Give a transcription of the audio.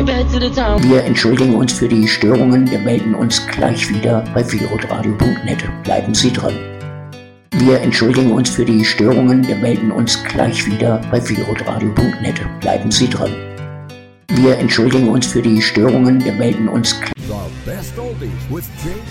Wir entschuldigen uns für die Störungen. Wir melden uns gleich wieder bei feelgoodradio.net. Bleiben Sie dran. Wir entschuldigen uns für die Störungen. Wir melden uns gleich wieder bei feelgoodradio.net. Bleiben Sie dran. Wir entschuldigen uns für die Störungen. Wir melden uns. The best oldies with Jay